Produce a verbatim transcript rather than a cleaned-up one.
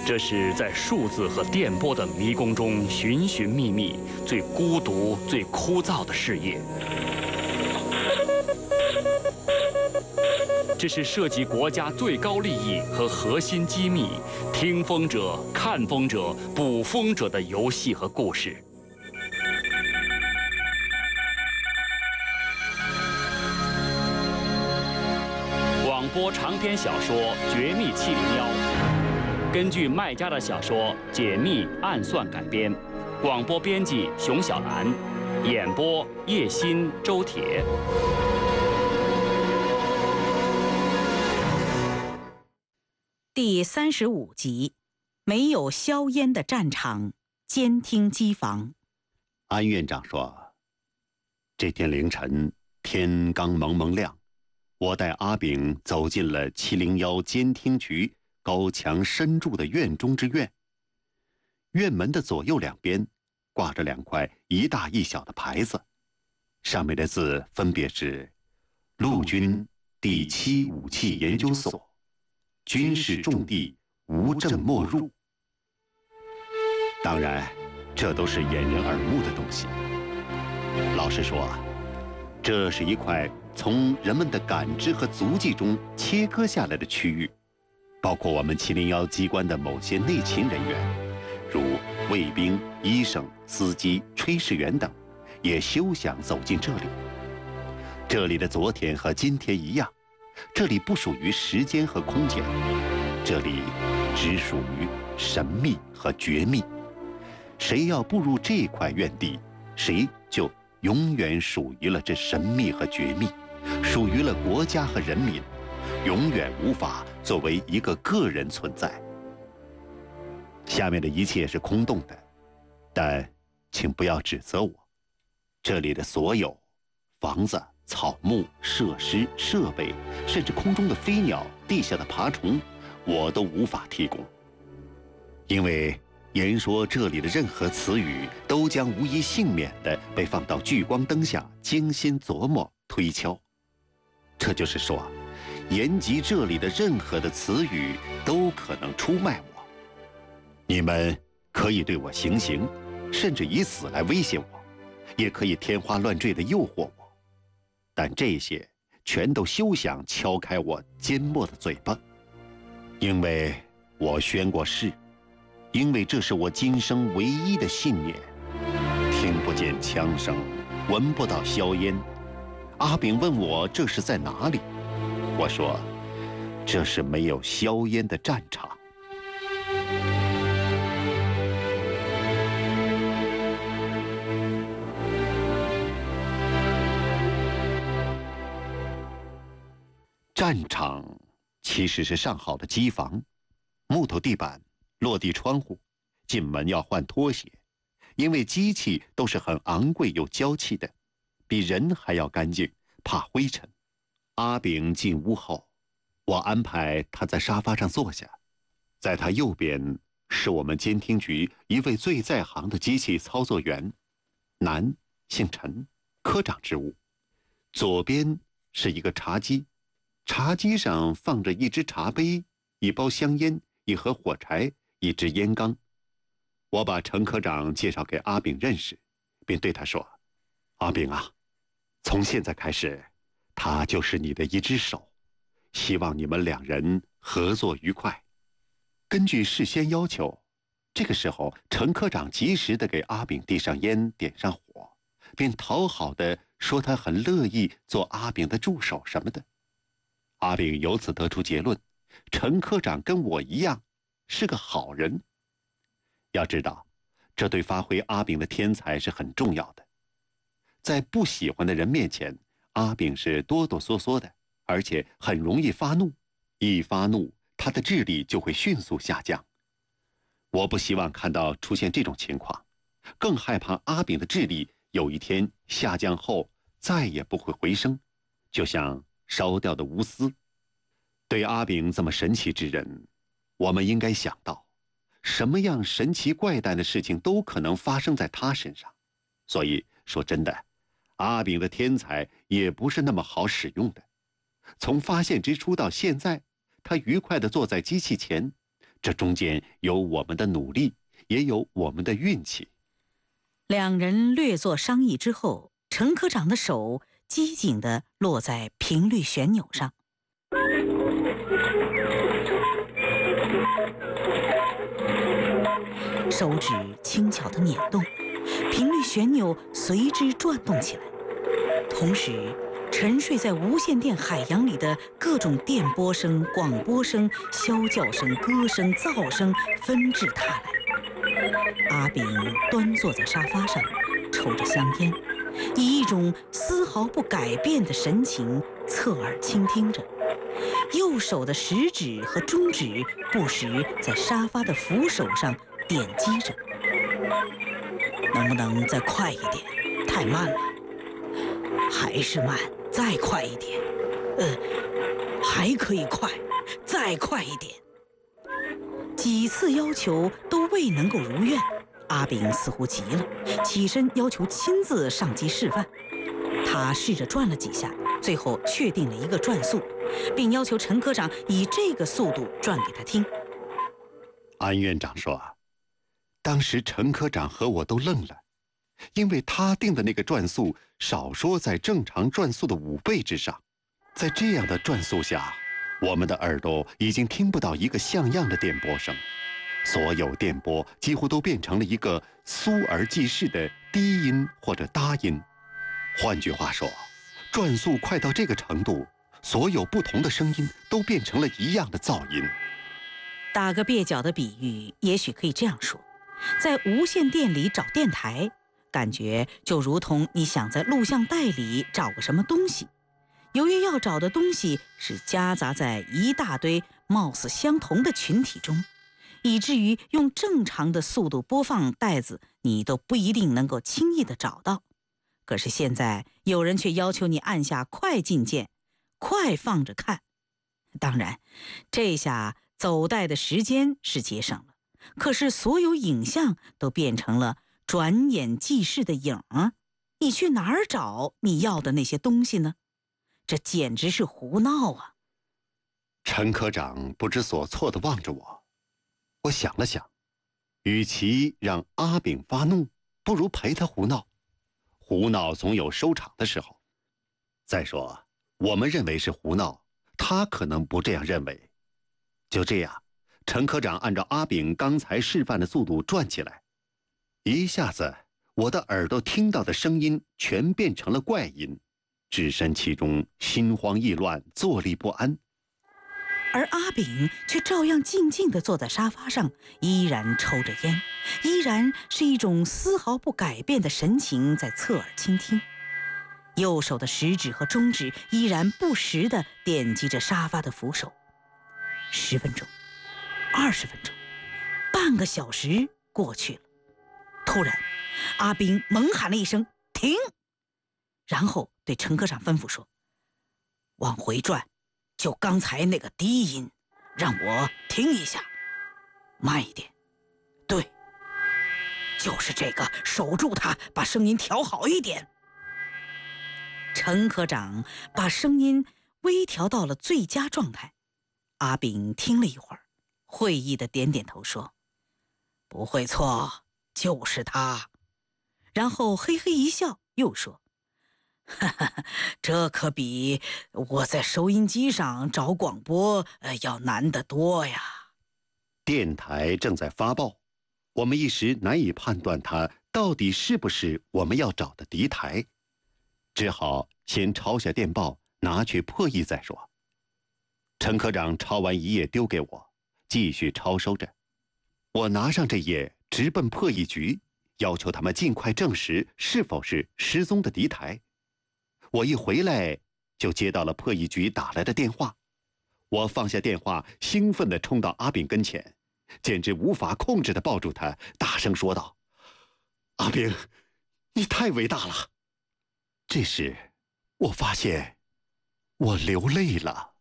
这是在数字和电波的迷宫中寻寻觅觅、最孤独、最枯燥的事业。这是涉及国家最高利益和核心机密、听风者、看风者、捕风者的游戏和故事。广播长篇小说《绝密七零幺》，根据麦家的小说《解密暗算》改编，广播编辑熊小兰，演播叶欣、周铁。 第三十五集，没有硝烟的战场，监听机房。 安院长说，这天凌晨天刚蒙蒙亮，我带阿炳走进了七零幺监听局高墙深筑的院中之院。院门的左右两边挂着两块一大一小的牌子，上面的字分别是陆军第七武器研究所，军事重地无证莫入。当然，这都是掩人耳目的东西。老实说啊，这是一块从人们的感知和足迹中切割下来的区域，包括我们七零幺机关的某些内勤人员，如卫兵、医生、司机、炊事员等，也休想走进这里。这里的昨天和今天一样，这里不属于时间和空间，这里只属于神秘和绝密。谁要步入这块院地，谁就永远属于了这神秘和绝密，属于了国家和人民，永远无法作为一个个人存在。下面的一切是空洞的，但请不要指责我。这里的所有房子、草木、设施、设备，甚至空中的飞鸟、地下的爬虫，我都无法提供。因为言说这里的任何词语都将无一幸免地被放到聚光灯下精心琢磨推敲。这就是说，言及这里的任何的词语都可能出卖我。你们可以对我行刑，甚至以死来威胁我，也可以天花乱坠地诱惑我，但这些全都休想敲开我缄默的嘴巴，因为我宣过誓，因为这是我今生唯一的信念。听不见枪声，闻不到硝烟。阿炳问我这是在哪里，我说这是没有硝烟的战场。战场其实是上好的机房，木头地板，落地窗户，进门要换拖鞋，因为机器都是很昂贵又娇气的，比人还要干净，怕灰尘。阿炳进屋后，我安排他在沙发上坐下，在他右边是我们监听局一位最在行的机器操作员，男，姓陈，科长职务。左边是一个茶几，茶几上放着一只茶杯、一包香烟、一盒火柴、一只烟缸。我把陈科长介绍给阿炳认识，并对他说：阿炳啊，从现在开始，他就是你的一只手，希望你们两人合作愉快。根据事先要求，这个时候陈科长及时地给阿炳递上烟，点上火，并讨好地说他很乐意做阿炳的助手什么的。阿炳由此得出结论，陈科长跟我一样是个好人。要知道，这对发挥阿炳的天才是很重要的。在不喜欢的人面前，阿炳是哆哆嗦嗦的，而且很容易发怒，一发怒他的智力就会迅速下降。我不希望看到出现这种情况，更害怕阿炳的智力有一天下降后再也不会回升，就像烧掉的钨丝。对阿炳这么神奇之人，我们应该想到，什么样神奇怪诞的事情都可能发生在他身上。所以说真的，阿炳的天才也不是那么好使用的。从发现之初到现在，他愉快地坐在机器前， 这中间有我们的努力，也有我们的运气。 两人略作商议之后，陈科长的手机警地落在频率旋钮上。手指轻巧地捻动，频率旋钮随之转动起来。同时，沉睡在无线电海洋里的各种电波声、广播声、啸叫声、歌声、噪声纷至沓来。阿炳端坐在沙发上，抽着香烟，以一种丝毫不改变的神情侧耳倾听着。右手的食指和中指不时在沙发的扶手上点击着。能不能再快一点？太慢了。还是慢，再快一点。呃，还可以快，再快一点。几次要求都未能够如愿，阿炳似乎急了，起身要求亲自上机示范。他试着转了几下，最后确定了一个转速，并要求陈科长以这个速度转给他听。 安院长说，当时陈科长和我都愣了，因为他定的那个转速少说在正常转速的五倍之上。在这样的转速下，我们的耳朵已经听不到一个像样的电波声，所有电波几乎都变成了一个苏而记式的低音或者搭音。换句话说，转速快到这个程度，所有不同的声音都变成了一样的噪音。 打个蹩脚的比喻，也许可以这样说：在无线电里找电台，感觉就如同你想在录像带里找个什么东西。由于要找的东西是夹杂在一大堆貌似相同的群体中，以至于用正常的速度播放带子，你都不一定能够轻易地找到。可是现在有人却要求你按下快进键，快放着看。当然，这下走带的时间是节省了，可是所有影像都变成了转眼即逝的影儿，你去哪儿找你要的那些东西呢？这简直是胡闹啊！ 陈科长不知所措地望着我，我想了想，与其让阿炳发怒，不如陪他胡闹。胡闹总有收场的时候。再说，我们认为是胡闹，他可能不这样认为。就这样，陈科长按照阿炳刚才示范的速度转起来，一下子，我的耳朵听到的声音全变成了怪音，置身其中，心慌意乱，坐立不安。 而阿炳却照样静静地坐在沙发上，依然抽着烟，依然是一种丝毫不改变的神情在侧耳倾听。右手的食指和中指依然不时地点击着沙发的扶手。十分钟，二十分钟，半个小时过去了。突然，阿炳猛喊了一声“停”，然后对陈科长吩咐说：“往回转，就刚才那个低音，让我听一下，慢一点。对，就是这个，守住它，把声音调好一点。”陈科长把声音微调到了最佳状态。阿炳听了一会儿，会意地点点头说：“不会错，就是他。”然后嘿嘿一笑，又说：“哈哈，这可比我在收音机上找广播呃要难得多呀。” 电台正在发报，我们一时难以判断它到底是不是我们要找的敌台，只好先抄下电报，拿去破译再说。陈科长抄完一页丢给我，继续抄收着。我拿上这页直奔破译局，要求他们尽快证实是否是失踪的敌台。我一回来就接到了破译局打来的电话，我放下电话，兴奋地冲到阿炳跟前，简直无法控制地抱住他，大声说道：“阿炳，你太伟大了！”这时，我发现我流泪了。